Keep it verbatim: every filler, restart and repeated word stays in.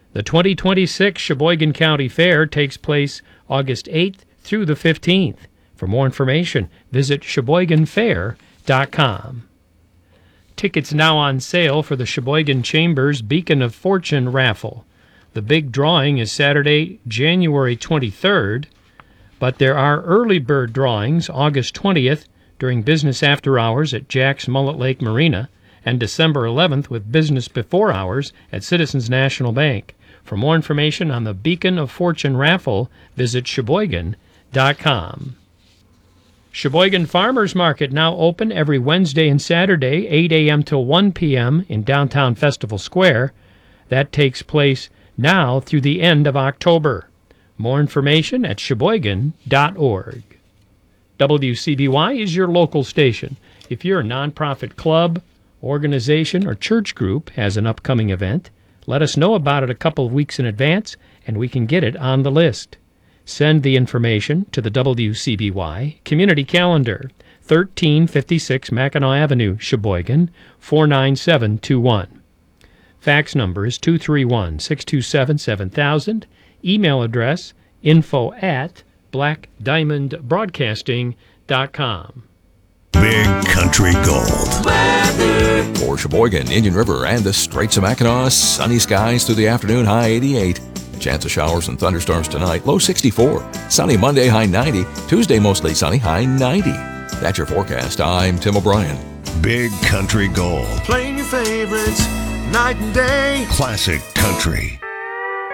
The twenty twenty-six Sheboygan County Fair takes place August eighth through the fifteenth. For more information, visit sheboygan fair dot com. Tickets now on sale for the Sheboygan Chamber's Beacon of Fortune raffle. The big drawing is Saturday, January twenty-third, but there are early bird drawings August twentieth during business after hours at Jack's Mullet Lake Marina and December eleventh with business before hours at Citizens National Bank. For more information on the Beacon of Fortune raffle, visit sheboygan dot com. Sheboygan Farmers Market now open every Wednesday and Saturday, eight a.m. till one p.m. in downtown Festival Square. That takes place now through the end of October. More information at sheboygan dot org. W C B Y is your local station. If your nonprofit club, organization, or church group has an upcoming event, let us know about it a couple of weeks in advance, and we can get it on the list. Send the information to the W C B Y Community Calendar, thirteen fifty-six Mackinac Avenue, Sheboygan, four nine seven two one. Fax number is two three one, six two seven, seven thousand. Email address, info at black diamond broadcasting dot com. Big Country Gold. Weather. For Sheboygan, Indian River, and the Straits of Mackinac, sunny skies through the afternoon, high eighty-eight. Chance of showers and thunderstorms tonight, low sixty-four. Sunny Monday, high ninety. Tuesday, mostly sunny, high ninety. That's your forecast. I'm Tim O'Brien. Big Country Gold. Playing your favorites night and day. Classic country.